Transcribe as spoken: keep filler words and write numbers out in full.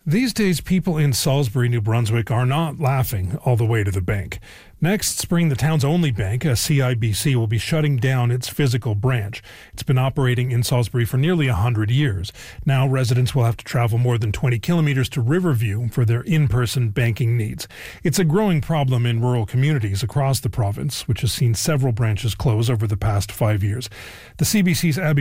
These days, people in Salisbury, New Brunswick are not laughing all the way to the bank. Next spring, the town's only bank, a C I B C, will be shutting down its physical branch. It's been operating in Salisbury for nearly one hundred years. Now residents will have to travel more than twenty kilometers to Riverview for their in-person banking needs. It's a growing problem in rural communities across the province, which has seen several branches close over the past five years. The C B C's Abby